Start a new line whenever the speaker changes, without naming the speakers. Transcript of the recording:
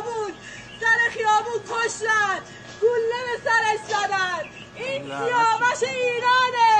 خیابون کشتن، گوله به سرش زدن. این سیاوش ایرانه.